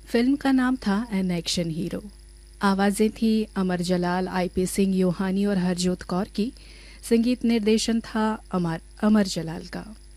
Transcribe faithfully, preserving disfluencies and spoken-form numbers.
Film का नाम था एन एक्शन हीरो। आवाज़ें थी अमर जलाल, आईपी सिंह, योहानी और हरजोत कौर की। संगीत निर्देशन था अमर अमर जलाल का।